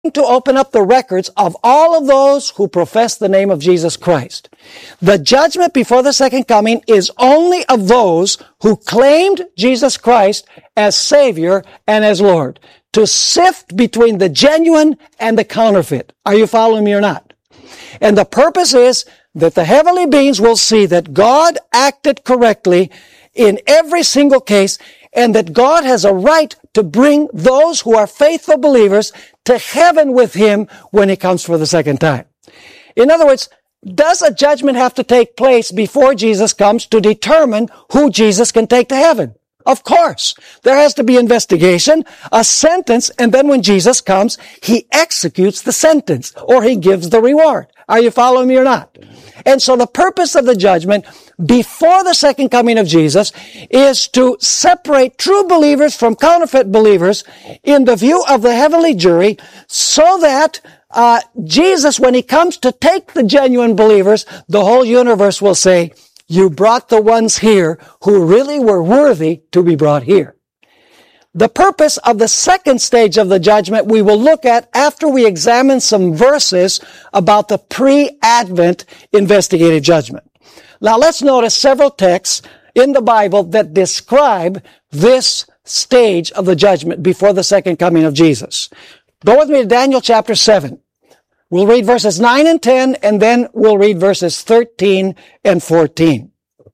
to open up the records of all of those who profess the name of Jesus Christ. The judgment before the second coming is only of those who claimed Jesus Christ as Savior and as Lord, to sift between the genuine and the counterfeit. Are you following me or not? And the purpose is that the heavenly beings will see that God acted correctly in every single case, and that God has a right to bring those who are faithful believers to heaven with Him when He comes for the second time. In other words, does a judgment have to take place before Jesus comes to determine who Jesus can take to heaven? Of course. There has to be investigation, a sentence, and then when Jesus comes, He executes the sentence, or He gives the reward. Are you following me or not? And so the purpose of the judgment before the second coming of Jesus is to separate true believers from counterfeit believers in the view of the heavenly jury, so that Jesus, when He comes to take the genuine believers, the whole universe will say, you brought the ones here who really were worthy to be brought here. The purpose of the second stage of the judgment we will look at after we examine some verses about the pre-Advent investigative judgment. Now let's notice several texts in the Bible that describe this stage of the judgment before the second coming of Jesus. Go with me to Daniel chapter 7. We'll read verses 9 and 10, and then we'll read verses 13 and 14.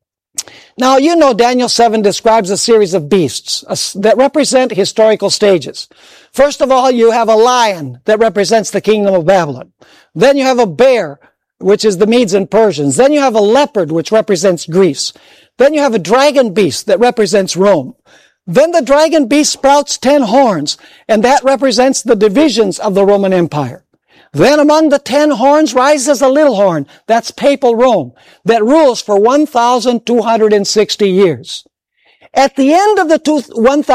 Now, you know Daniel 7 describes a series of beasts that represent historical stages. First of all, you have a lion that represents the kingdom of Babylon. Then you have a bear, which is the Medes and Persians. Then you have a leopard, which represents Greece. Then you have a dragon beast that represents Rome. Then the dragon beast sprouts 10 horns, and that represents the divisions of the Roman Empire. Then among the 10 horns rises a little horn, that's papal Rome, that rules for 1,260 years. At the end of the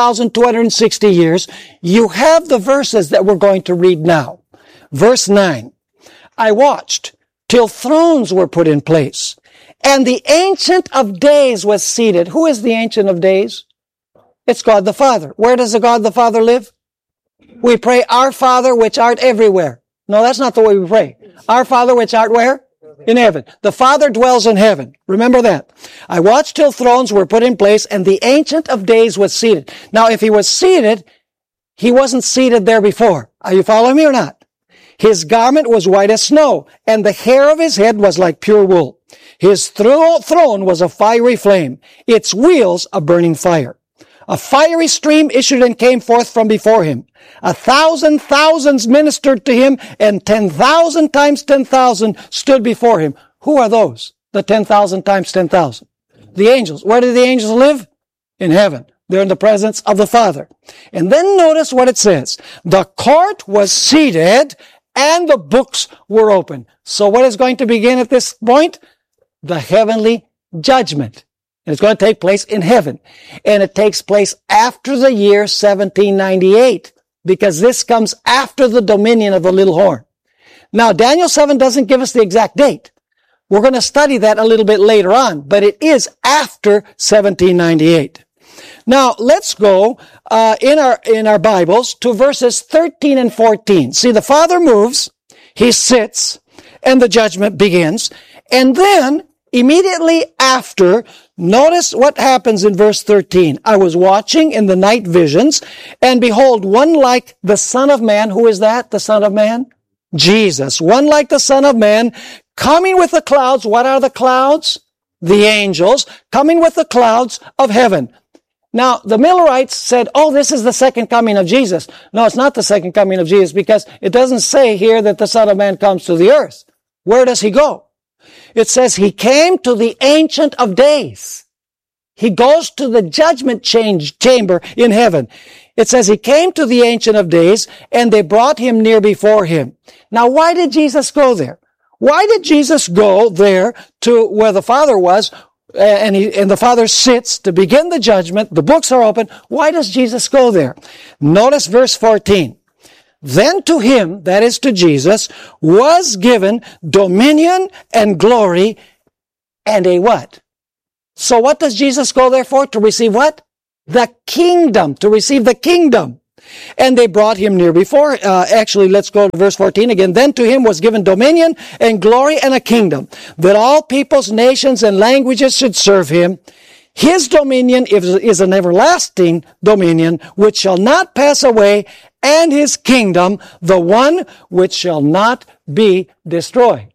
1,260 years, you have the verses that we're going to read now. Verse 9, I watched till thrones were put in place, and the Ancient of Days was seated. Who is the Ancient of Days? It's God the Father. Where does the God the Father live? We pray, Our Father which art everywhere. No, that's not the way we pray. Our Father which art where? In heaven. The Father dwells in heaven. Remember that. I watched till thrones were put in place, and the Ancient of Days was seated. Now, if He was seated, He wasn't seated there before. Are you following me or not? His garment was white as snow, and the hair of His head was like pure wool. His throne was a fiery flame, its wheels a burning fire. A fiery stream issued and came forth from before Him. 1,000 thousands ministered to Him, and 10,000 times 10,000 stood before Him. Who are those? The 10,000 times 10,000. The angels. Where do the angels live? In heaven. They're in the presence of the Father. And then notice what it says. The court was seated, and the books were open. So what is going to begin at this point? The heavenly judgment. And it's going to take place in heaven. And it takes place after the year 1798, because this comes after the dominion of the little horn. Now, Daniel 7 doesn't give us the exact date. We're going to study that a little bit later on, but it is after 1798. Now, let's go in our Bibles to verses 13 and 14. See, the Father moves, He sits, and the judgment begins. And then, immediately after, notice what happens in verse 13. I was watching in the night visions, and behold, one like the Son of Man. Who is that, the Son of Man? Jesus. One like the Son of Man, coming with the clouds. What are the clouds? The angels, coming with the clouds of heaven. Now, the Millerites said, this is the second coming of Jesus. No, it's not the second coming of Jesus, because it doesn't say here that the Son of Man comes to the earth. Where does He go? It says He came to the Ancient of Days. He goes to the judgment chamber in heaven. It says He came to the Ancient of Days, and they brought Him near before Him. Now, why did Jesus go there? Why did Jesus go there to where the Father was, and the Father sits to begin the judgment? The books are open. Why does Jesus go there? Notice verse 14. Then to Him, that is to Jesus, was given dominion and glory and a what? So what does Jesus go there for? To receive what? The kingdom. To receive the kingdom. And they brought him near before. Actually, let's go to verse 14 again. Then to him was given dominion and glory and a kingdom, that all peoples, nations, and languages should serve him. His dominion is an everlasting dominion which shall not pass away, and his kingdom the one which shall not be destroyed.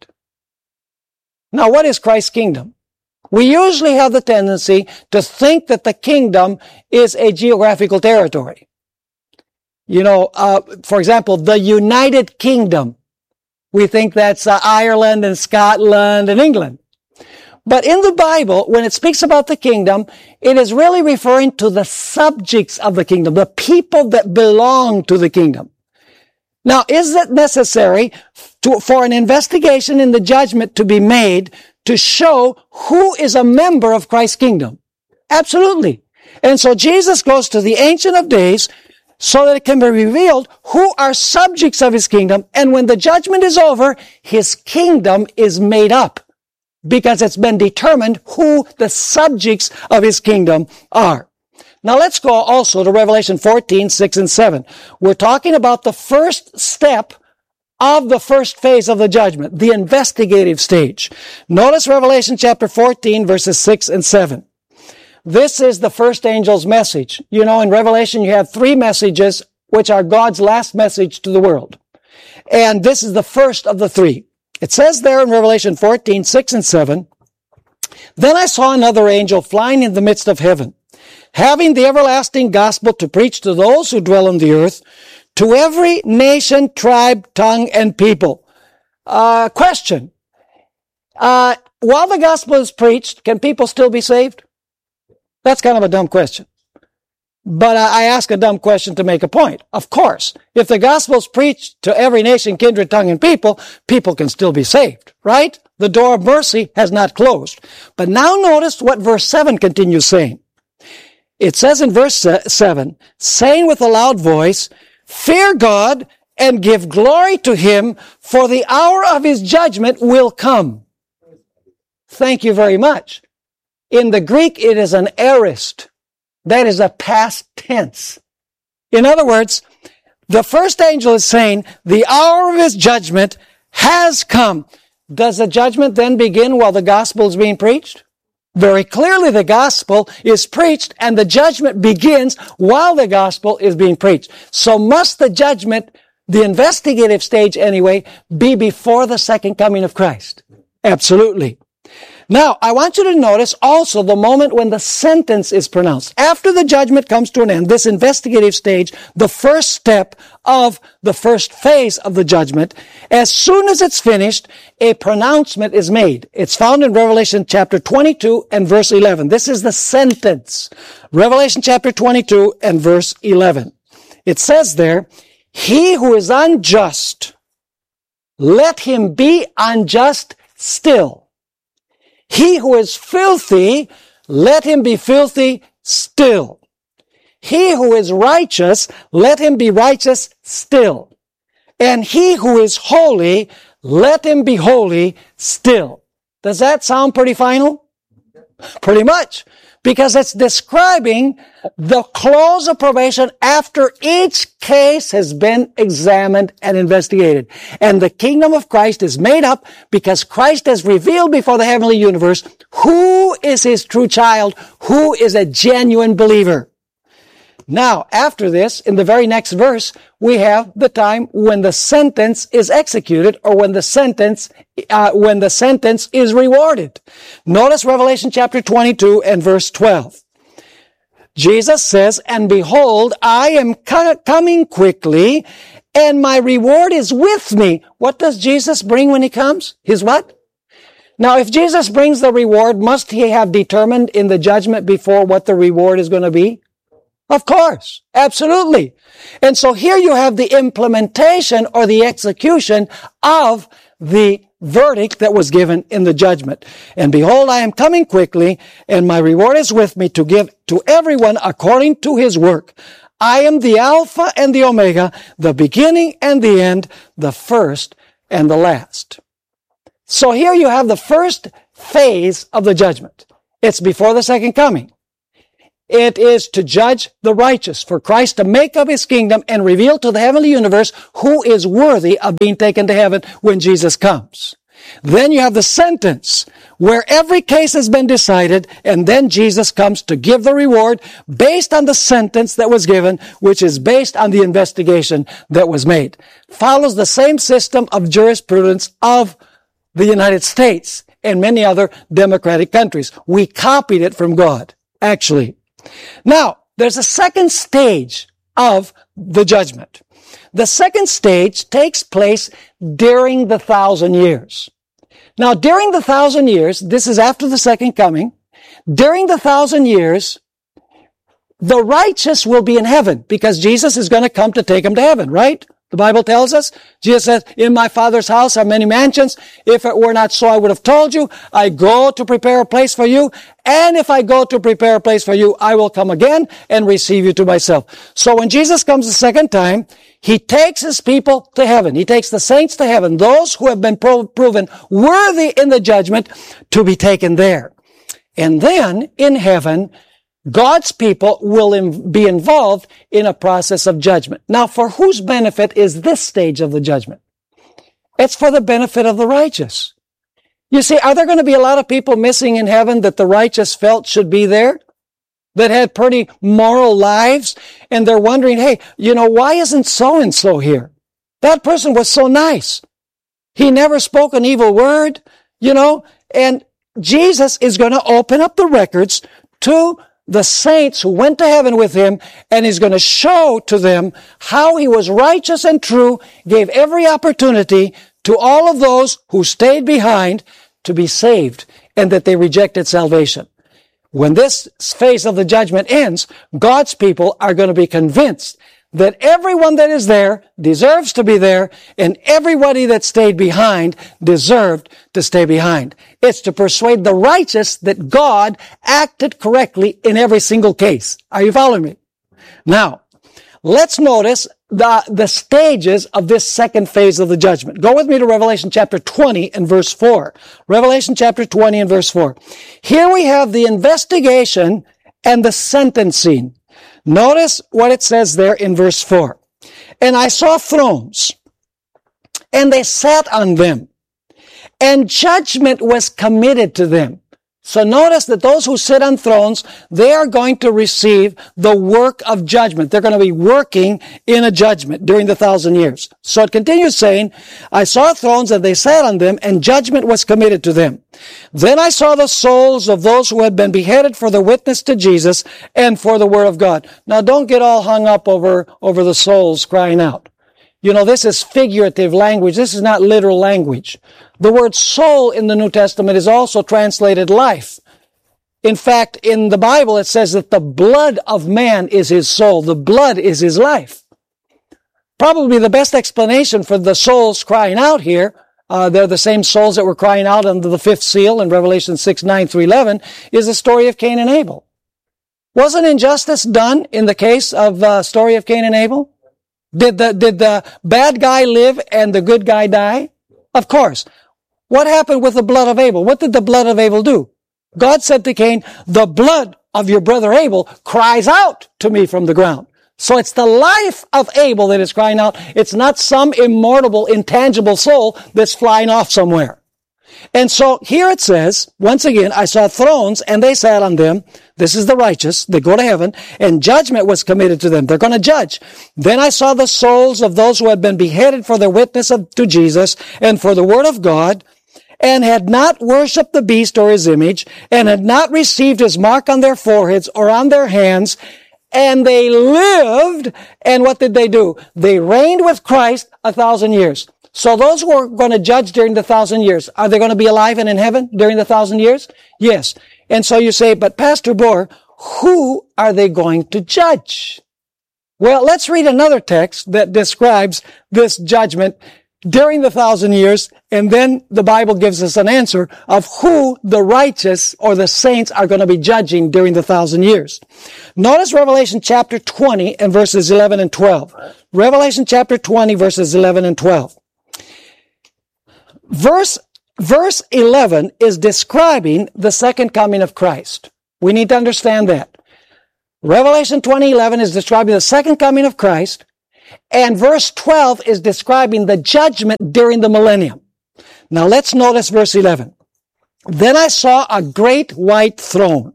Now, what is Christ's kingdom? We usually have the tendency to think that the kingdom is a geographical territory. You know, for example, the United Kingdom. We think that's Ireland and Scotland and England. But in the Bible, when it speaks about the kingdom, it is really referring to the subjects of the kingdom, the people that belong to the kingdom. Now, is it necessary for an investigation in the judgment to be made to show who is a member of Christ's kingdom? Absolutely. And so Jesus goes to the Ancient of Days so that it can be revealed who are subjects of his kingdom. And when the judgment is over, his kingdom is made up, because it's been determined who the subjects of his kingdom are. Now let's go also to Revelation 14, 6 and 7. We're talking about the first step of the first phase of the judgment, the investigative stage. Notice Revelation chapter 14, verses 6 and 7. This is the first angel's message. You know, in Revelation you have 3 messages, which are God's last message to the world. And this is the first of the 3. It says there in Revelation 14, 6 and 7, Then I saw another angel flying in the midst of heaven, having the everlasting gospel to preach to those who dwell on the earth, to every nation, tribe, tongue, and people. Question. While the gospel is preached, can people still be saved? That's kind of a dumb question. But I ask a dumb question to make a point. Of course, if the gospel is preached to every nation, kindred, tongue, and people, people can still be saved, right? The door of mercy has not closed. But now notice what verse 7 continues saying. It says in verse 7, saying with a loud voice, Fear God and give glory to him, for the hour of his judgment will come. Thank you very much. In the Greek, it is an aorist. That is a past tense. In other words, the first angel is saying, the hour of his judgment has come. Does the judgment then begin while the gospel is being preached? Very clearly the gospel is preached and the judgment begins while the gospel is being preached. So must the judgment, the investigative stage anyway, be before the second coming of Christ? Absolutely. Now, I want you to notice also the moment when the sentence is pronounced. After the judgment comes to an end, this investigative stage, the first step of the first phase of the judgment, as soon as it's finished, a pronouncement is made. It's found in Revelation chapter 22 and verse 11. This is the sentence. Revelation chapter 22 and verse 11. It says there, He who is unjust, let him be unjust still. He who is filthy, let him be filthy still. He who is righteous, let him be righteous still. And he who is holy, let him be holy still. Does that sound pretty final? Pretty much. Because it's describing the close of probation after each case has been examined and investigated. And the kingdom of Christ is made up because Christ has revealed before the heavenly universe who is his true child, who is a genuine believer. Now, after this, in the very next verse, we have the time when the sentence is executed or when the sentence is rewarded. Notice Revelation chapter 22 and verse 12. Jesus says, And behold, I am coming quickly, and my reward is with me. What does Jesus bring when he comes? His what? Now, if Jesus brings the reward, must he have determined in the judgment before what the reward is going to be? Of course. Absolutely. And so here you have the implementation or the execution of the verdict that was given in the judgment. And behold, I am coming quickly, and my reward is with me to give to everyone according to his work. I am the Alpha and the Omega, the beginning and the end, the first and the last. So here you have the first phase of the judgment. It's before the second coming. It is to judge the righteous, for Christ to make up his kingdom and reveal to the heavenly universe who is worthy of being taken to heaven when Jesus comes. Then you have the sentence, where every case has been decided, and then Jesus comes to give the reward based on the sentence that was given, which is based on the investigation that was made. Follows the same system of jurisprudence of the United States and many other democratic countries. We copied it from God, actually. Now, there's a second stage of the judgment. The second stage takes place during the 1,000 years. Now, during the 1,000 years, this is after the second coming, during the 1,000 years, the righteous will be in heaven because Jesus is going to come to take them to heaven, right? The Bible tells us, Jesus says, in my Father's house are many mansions. If it were not so, I would have told you. I go to prepare a place for you. And if I go to prepare a place for you, I will come again and receive you to myself. So when Jesus comes the second time, he takes his people to heaven. He takes the saints to heaven, those who have been proven worthy in the judgment to be taken there. And then in heaven, God's people will be involved in a process of judgment. Now, for whose benefit is this stage of the judgment? It's for the benefit of the righteous. You see, are there going to be a lot of people missing in heaven that the righteous felt should be there? That had pretty moral lives? And they're wondering, hey, why isn't so-and-so here? That person was so nice. He never spoke an evil word, and Jesus is going to open up the records to the saints who went to heaven with him, and he's going to show to them how he was righteous and true, gave every opportunity to all of those who stayed behind to be saved, and that they rejected salvation. When this phase of the judgment ends, God's people are going to be convinced that everyone that is there deserves to be there, and everybody that stayed behind deserved to stay behind. It's to persuade the righteous that God acted correctly in every single case. Are you following me? Now, let's notice the stages of this second phase of the judgment. Go with me to Revelation chapter 20 and verse 4. Revelation chapter 20 and verse 4. Here we have the investigation and the sentencing. Notice what it says there in verse 4. And I saw thrones, and they sat on them, and judgment was committed to them. So notice that those who sit on thrones, they are going to receive the work of judgment. They're going to be working in a judgment during the 1,000 years. So it continues saying, I saw thrones and they sat on them, and judgment was committed to them. Then I saw the souls of those who had been beheaded for the witness to Jesus and for the word of God. Now don't get all hung up over the souls crying out. This is figurative language. This is not literal language. The word soul in the New Testament is also translated life. In fact, in the Bible, it says that the blood of man is his soul. The blood is his life. Probably the best explanation for the souls crying out here, they're the same souls that were crying out under the fifth seal in Revelation 6:9-11, is the story of Cain and Abel. Wasn't injustice done in the case of the story of Cain and Abel? Did the bad guy live and the good guy die? Of course. What happened with the blood of Abel? What did the blood of Abel do? God said to Cain, the blood of your brother Abel cries out to me from the ground. So it's the life of Abel that is crying out. It's not some immortal, intangible soul that's flying off somewhere. And so here it says, once again, I saw thrones and they sat on them. This is the righteous. They go to heaven, and judgment was committed to them. They're going to judge. Then I saw the souls of those who had been beheaded for their witness to Jesus and for the word of God, and had not worshipped the beast or his image, and had not received his mark on their foreheads or on their hands, and they lived. And what did they do? They reigned with Christ 1,000 years. So those who are going to judge during the 1,000 years, are they going to be alive and in heaven during the 1,000 years? Yes. And so you say, but Pastor Bohr, who are they going to judge? Well, let's read another text that describes this judgment during the 1,000 years, and then the Bible gives us an answer of who the righteous or the saints are going to be judging during the 1,000 years. Notice Revelation chapter 20 and verses 11 and 12. Revelation chapter 20 verses 11 and 12. Verse 11 is describing the second coming of Christ. We need to understand that. Revelation 20:11 is describing the second coming of Christ, and verse 12 is describing the judgment during the millennium. Now let's notice verse 11. Then I saw a great white throne,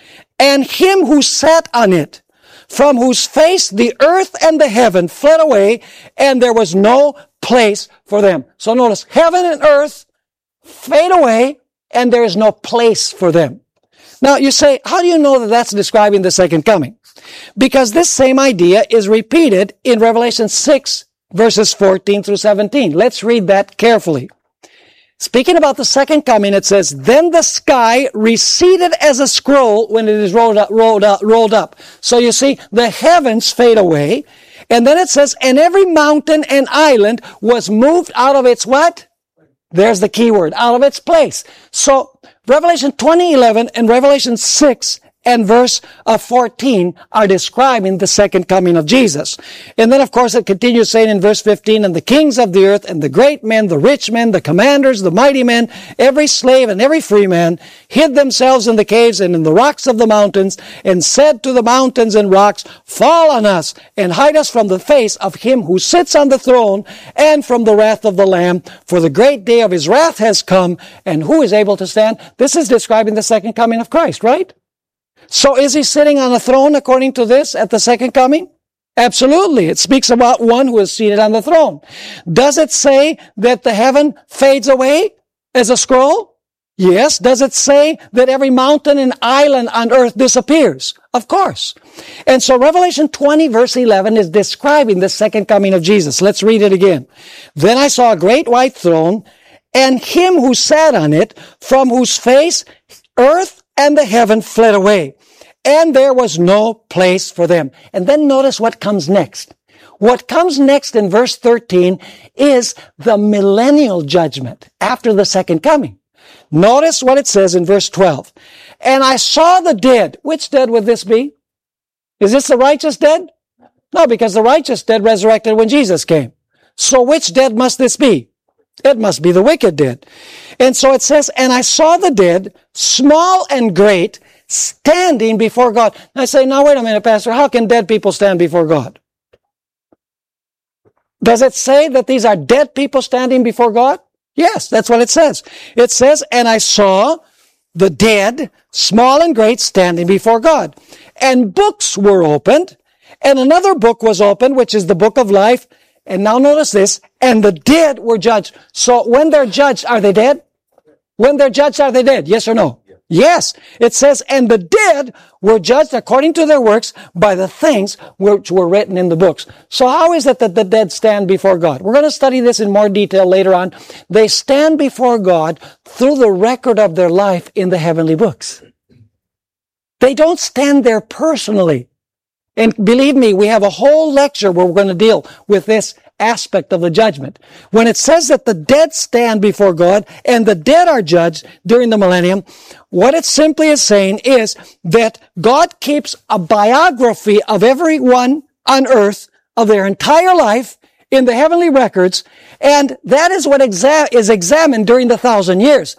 and him who sat on it, from whose face the earth and the heaven fled away, and there was no place for them. So notice, heaven and earth fade away, and there is no place for them. Now you say, how do you know that that's describing the second coming? Because this same idea is repeated in Revelation 6, verses 14 through 17. Let's read that carefully. Speaking about the second coming, it says, then the sky receded as a scroll when it is rolled up. So you see, the heavens fade away. And then it says, and every mountain and island was moved out of its what? There's the key word, out of its place. So Revelation 20:11 and Revelation 6 and verse 14 are describing the second coming of Jesus. And then, of course, it continues saying in verse 15, and the kings of the earth and the great men, the rich men, the commanders, the mighty men, every slave and every free man hid themselves in the caves and in the rocks of the mountains and said to the mountains and rocks, fall on us and hide us from the face of him who sits on the throne and from the wrath of the Lamb. For the great day of his wrath has come, and who is able to stand? This is describing the second coming of Christ, right? So is he sitting on a throne according to this at the second coming? Absolutely. It speaks about one who is seated on the throne. Does it say that the heaven fades away as a scroll? Yes. Does it say that every mountain and island on earth disappears? Of course. And so Revelation 20 verse 11 is describing the second coming of Jesus. Let's read it again. Then I saw a great white throne and him who sat on it, from whose face earth and the heaven fled away, and there was no place for them. And then notice what comes next. What comes next in verse 13 is the millennial judgment after the second coming. Notice what it says in verse 12. And I saw the dead. Which dead would this be? Is this the righteous dead? No, because the righteous dead resurrected when Jesus came. So which dead must this be? It must be the wicked dead. And so it says, and I saw the dead, small and great, standing before God. And I say, now wait a minute, Pastor, how can dead people stand before God? Does it say that these are dead people standing before God? Yes, that's what it says. It says, and I saw the dead, small and great, standing before God. And books were opened, and another book was opened, which is the book of life. And now notice this, and the dead were judged. So when they're judged, are they dead? When they're judged, are they dead? Yes or no? Yes. It says, and the dead were judged according to their works by the things which were written in the books. So how is it that the dead stand before God? We're going to study this in more detail later on. They stand before God through the record of their life in the heavenly books. They don't stand there personally. And believe me, we have a whole lecture where we're going to deal with this aspect of the judgment. When it says that the dead stand before God and the dead are judged during the millennium, what it simply is saying is that God keeps a biography of everyone on earth of their entire life in the heavenly records, and that is what is examined during the 1,000 years.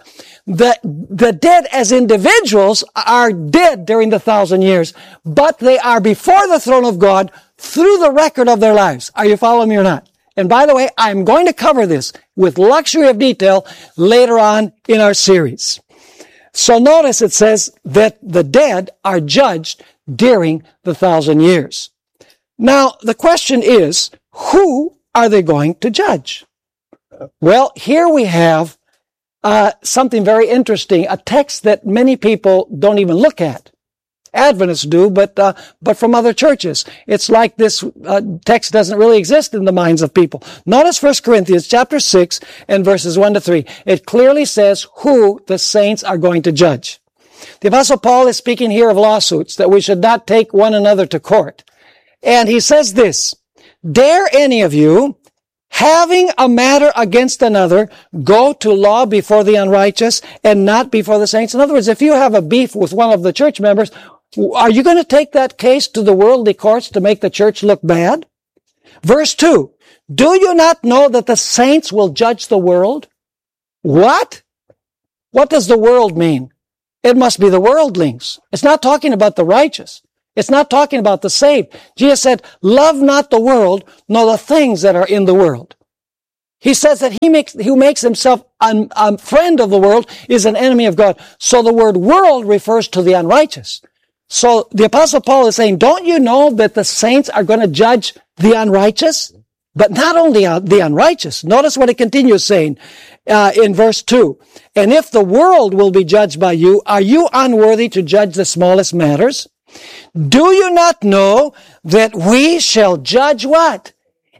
The dead as individuals are dead during the 1,000 years, but they are before the throne of God through the record of their lives. Are you following me or not? And by the way, I'm going to cover this with luxury of detail later on in our series. So notice it says that the dead are judged during the 1,000 years. Now, the question is, who are they going to judge? Well, here we have something very interesting, a text that many people don't even look at. Adventists do, but from other churches. It's like this text doesn't really exist in the minds of people. Notice 1 Corinthians chapter 6 and verses 1 to 3. It clearly says who the saints are going to judge. The Apostle Paul is speaking here of lawsuits, that we should not take one another to court. And he says this, dare any of you, having a matter against another, go to law before the unrighteous and not before the saints? In other words, if you have a beef with one of the church members, are you going to take that case to the worldly courts to make the church look bad? Verse 2, do you not know that the saints will judge the world? What? What does the world mean? It must be the worldlings. It's not talking about the righteous. It's not talking about the saved. Jesus said, love not the world, nor the things that are in the world. He says that who makes himself a friend of the world is an enemy of God. So the word world refers to the unrighteous. So the Apostle Paul is saying, don't you know that the saints are going to judge the unrighteous? But not only the unrighteous. Notice what it continues saying in verse 2. And if the world will be judged by you, are you unworthy to judge the smallest matters? Do you not know that we shall judge what?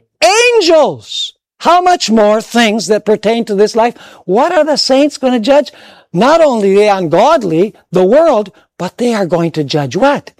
Angels! How much more things that pertain to this life? What are the saints going to judge? Not only the ungodly, the world, but they are going to judge what?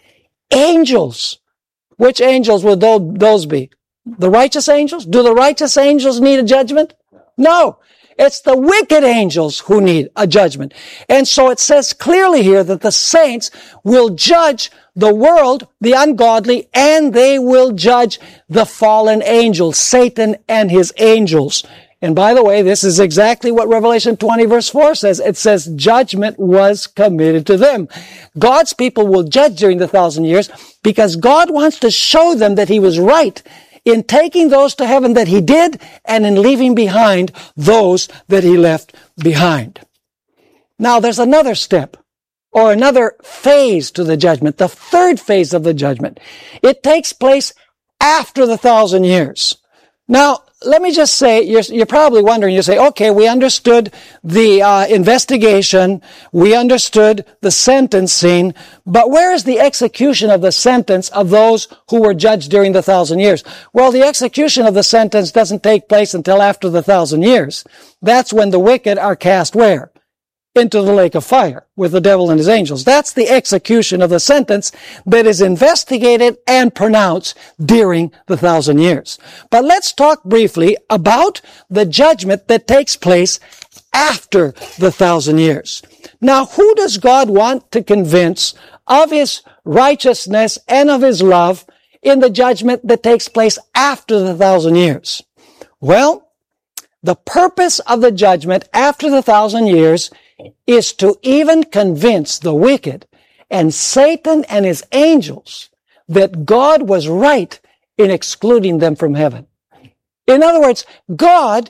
Angels. Which angels would those be? The righteous angels? Do the righteous angels need a judgment? No. It's the wicked angels who need a judgment. And so it says clearly here that the saints will judge the world, the ungodly, and they will judge the fallen angels, Satan and his angels. And by the way, this is exactly what Revelation 20 verse 4 says. It says judgment was committed to them. God's people will judge during the 1,000 years because God wants to show them that he was right in taking those to heaven that he did and in leaving behind those that he left behind. Now there's another step or another phase to the judgment, the third phase of the judgment. It takes place after the 1,000 years. Now, let me just say, you're probably wondering, you say, okay, we understood the investigation, we understood the sentencing, but where is the execution of the sentence of those who were judged during the 1,000 years? Well, the execution of the sentence doesn't take place until after the 1,000 years. That's when the wicked are cast where? Into the lake of fire with the devil and his angels. That's the execution of the sentence that is investigated and pronounced during the 1,000 years. But let's talk briefly about the judgment that takes place after the 1,000 years. Now, who does God want to convince of his righteousness and of his love in the judgment that takes place after the 1,000 years? Well, the purpose of the judgment after the 1,000 years is to even convince the wicked and Satan and his angels that God was right in excluding them from heaven. In other words, God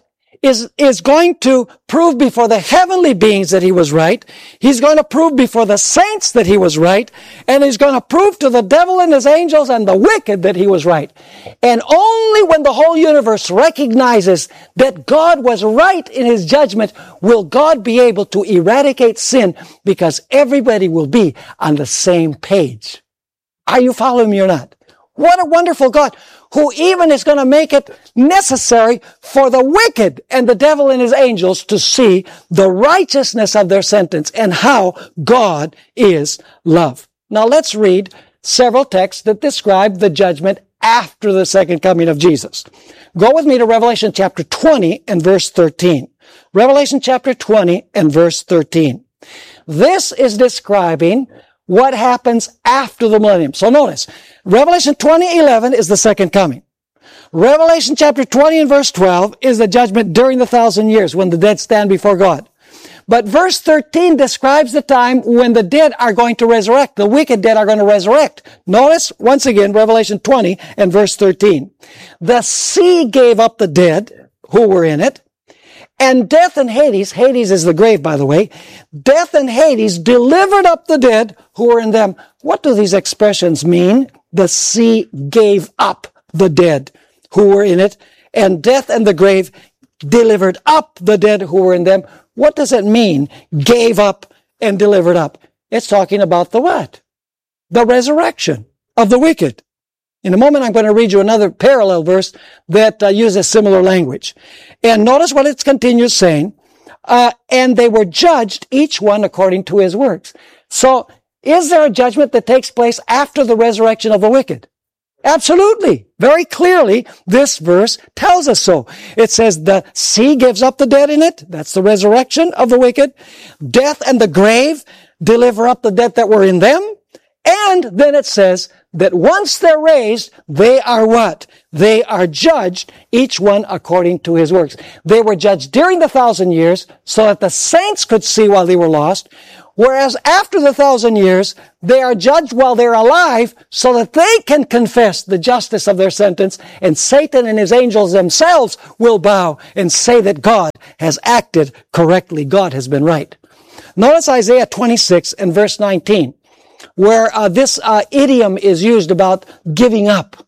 is going to prove before the heavenly beings that he was right. He's going to prove before the saints that he was right. And he's going to prove to the devil and his angels and the wicked that he was right. And only when the whole universe recognizes that God was right in his judgment will God be able to eradicate sin, because everybody will be on the same page. Are you following me or not? What a wonderful God, who even is going to make it necessary for the wicked and the devil and his angels to see the righteousness of their sentence and how God is love. Now let's read several texts that describe the judgment after the second coming of Jesus. Go with me to Revelation chapter 20 and verse 13. Revelation chapter 20 and verse 13. This is describing what happens after the millennium. So notice, Revelation 20:11 is the second coming. Revelation chapter 20 and verse 12 is the judgment during the 1,000 years when the dead stand before God. But verse 13 describes the time when the dead are going to resurrect. The wicked dead are going to resurrect. Notice, once again, Revelation 20 and verse 13. The sea gave up the dead who were in it, and death and Hades, Hades is the grave, by the way, death and Hades delivered up the dead who were in them. What do these expressions mean? The sea gave up the dead who were in it, and death and the grave delivered up the dead who were in them. What does it mean, gave up and delivered up? It's talking about the what? The resurrection of the wicked. In a moment, I'm going to read you another parallel verse that uses similar language. And notice what it continues saying, and they were judged, each one according to his works. So, is there a judgment that takes place after the resurrection of the wicked? Absolutely. Very clearly, this verse tells us so. It says the sea gives up the dead in it. That's the resurrection of the wicked. Death and the grave deliver up the dead that were in them. And then it says that once they're raised, they are what? They are judged, each one according to his works. They were judged during the 1,000 years so that the saints could see while they were lost, whereas after the 1,000 years, they are judged while they're alive so that they can confess the justice of their sentence, and Satan and his angels themselves will bow and say that God has acted correctly. God has been right. Notice Isaiah 26 and verse 19. Where this idiom is used about giving up.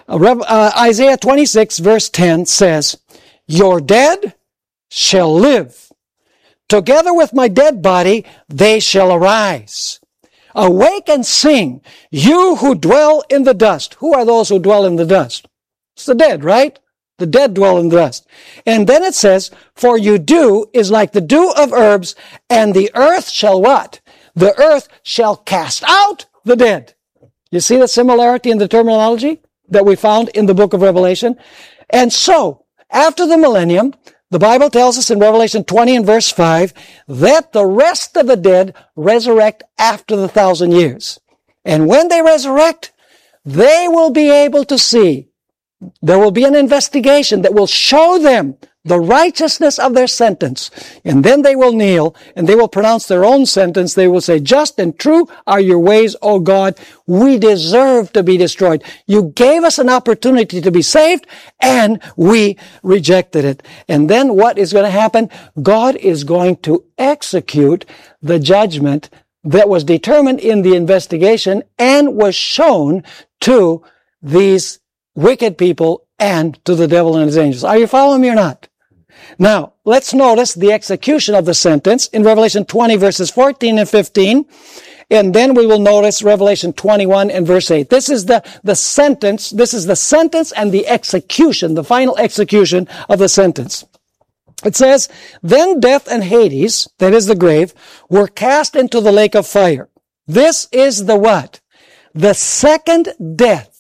Isaiah 26 verse 10 says, "Your dead shall live. Together with my dead body, they shall arise. Awake and sing, you who dwell in the dust." Who are those who dwell in the dust? It's the dead, right? The dead dwell in the dust. And then it says, "For your dew is like the dew of herbs, and the earth shall" what? "The earth shall cast out the dead." You see the similarity in the terminology that we found in the book of Revelation? And so, after the millennium, the Bible tells us in Revelation 20 and verse 5 that the rest of the dead resurrect after the 1,000 years. And when they resurrect, they will be able to see. There will be an investigation that will show them the righteousness of their sentence. And then they will kneel and they will pronounce their own sentence. They will say, "Just and true are your ways, O God. We deserve to be destroyed. You gave us an opportunity to be saved and we rejected it." And then what is going to happen? God is going to execute the judgment that was determined in the investigation and was shown to these wicked people and to the devil and his angels. Are you following me or not? Now, let's notice the execution of the sentence in Revelation 20 verses 14 and 15. And then we will notice Revelation 21 and verse 8. This is the sentence. This is the sentence and the execution, the final execution of the sentence. It says, "Then death and Hades," that is the grave, "were cast into the lake of fire." This is the what? The second death.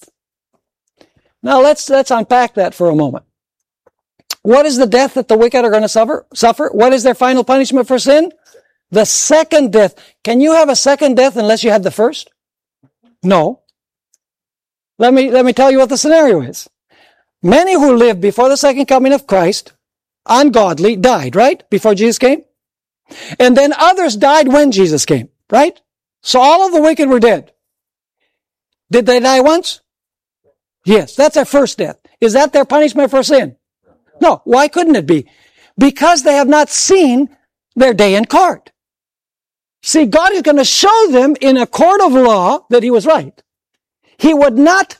Now let's unpack that for a moment. What is the death that the wicked are going to suffer? What is their final punishment for sin? The second death. Can you have a second death unless you had the first? No. Let me tell you what the scenario is. Many who lived before the second coming of Christ, ungodly, died, right? Before Jesus came. And then others died when Jesus came, right? So all of the wicked were dead. Did they die once? Yes, that's their first death. Is that their punishment for sin? No. Why couldn't it be? Because they have not seen their day in court. See, God is going to show them in a court of law that he was right. He would not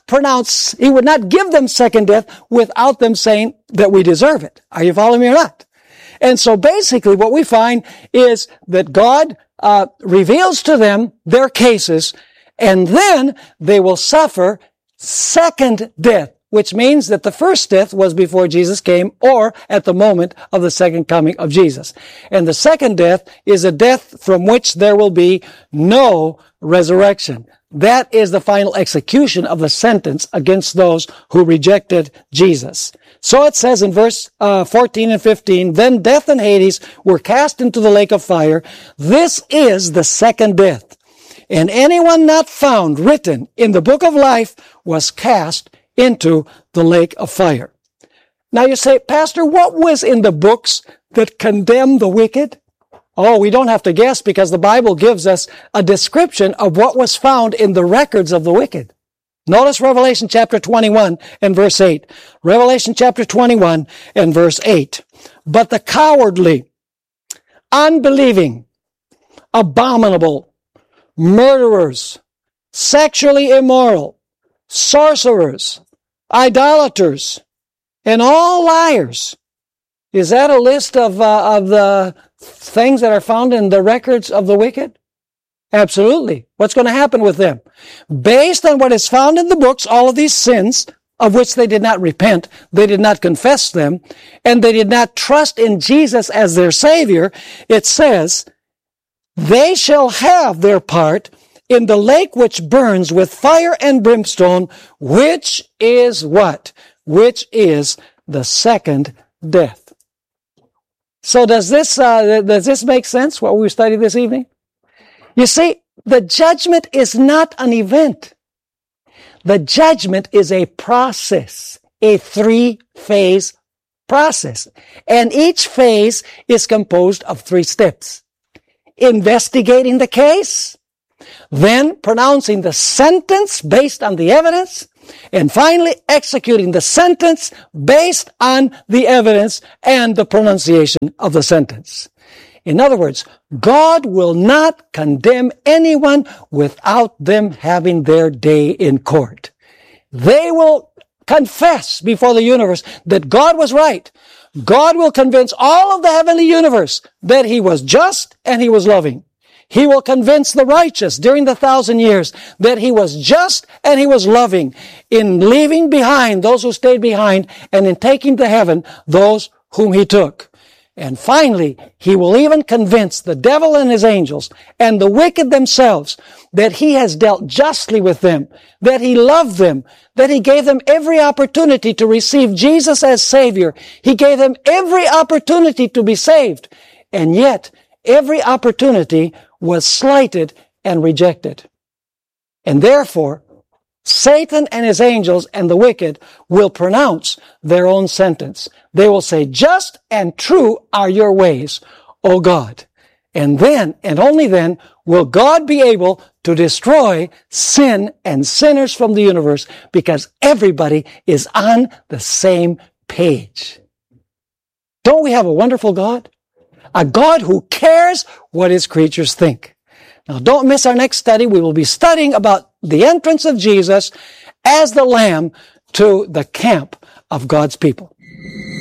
give them second death without them saying that we deserve it. Are you following me or not? And so basically what we find is that God reveals to them their cases, and then they will suffer second death, which means that the first death was before Jesus came or at the moment of the second coming of Jesus. And the second death is a death from which there will be no resurrection. That is the final execution of the sentence against those who rejected Jesus. So it says in verse 14 and 15, "Then death and Hades were cast into the lake of fire. This is the second death. And anyone not found written in the book of life was cast into the lake of fire." Now you say, "Pastor, what was in the books that condemned the wicked?" Oh, we don't have to guess because the Bible gives us a description of what was found in the records of the wicked. Notice Revelation chapter 21 and verse 8. Revelation chapter 21 and verse 8. "But the cowardly, unbelieving, abominable, murderers, sexually immoral, sorcerers, idolaters, and all liars." Is that a list of the things that are found in the records of the wicked? Absolutely. What's going to happen with them? Based on what is found in the books, all of these sins of which they did not repent, they did not confess them, and they did not trust in Jesus as their Savior, it says, "They shall have their part in the lake which burns with fire and brimstone, which is" what? Which is the second death. So does this make sense, what we studied this evening? You see, the judgment is not an event. The judgment is a process, a 3-phase process. And each phase is composed of 3 steps. Investigating the case, then pronouncing the sentence based on the evidence, and finally executing the sentence based on the evidence and the pronunciation of the sentence. In other words, God will not condemn anyone without them having their day in court. They will confess before the universe that God was right. God will convince all of the heavenly universe that He was just and He was loving. He will convince the righteous during the 1,000 years that He was just and He was loving in leaving behind those who stayed behind and in taking to heaven those whom He took. And finally, He will even convince the devil and his angels and the wicked themselves that He has dealt justly with them, that He loved them, that He gave them every opportunity to receive Jesus as Savior. He gave them every opportunity to be saved. And yet, every opportunity was slighted and rejected. And therefore, Satan and his angels and the wicked will pronounce their own sentence. They will say, just and true are your ways, O God. And then, and only then, will God be able to destroy sin and sinners from the universe, because everybody is on the same page. Don't we have a wonderful God? A God who cares what His creatures think. Now, don't miss our next study. We will be studying about the entrance of Jesus as the Lamb to the camp of God's people.